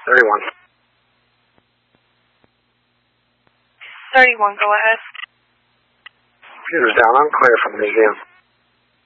31. 31, go ahead. Computer's down. I'm clear from the museum.